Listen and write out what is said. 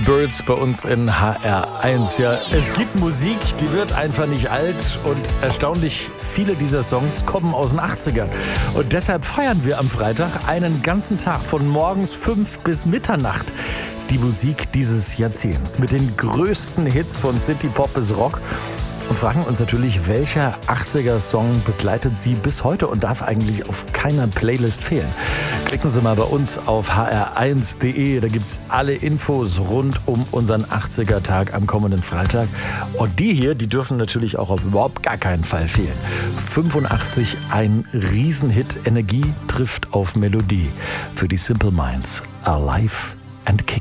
Birds bei uns in HR1. Ja, es gibt Musik, die wird einfach nicht alt und erstaunlich viele dieser Songs kommen aus den 80ern. Und deshalb feiern wir am Freitag einen ganzen Tag von morgens 5 bis Mitternacht die Musik dieses Jahrzehnts mit den größten Hits von City Pop bis Rock. Und fragen uns natürlich, welcher 80er-Song begleitet Sie bis heute und darf eigentlich auf keiner Playlist fehlen. Klicken Sie mal bei uns auf hr1.de, da gibt's alle Infos rund um unseren 80er-Tag am kommenden Freitag. Und die hier, die dürfen natürlich auch auf überhaupt gar keinen Fall fehlen. 85, ein Riesenhit, Energie trifft auf Melodie für die Simple Minds. Alive and Kicking.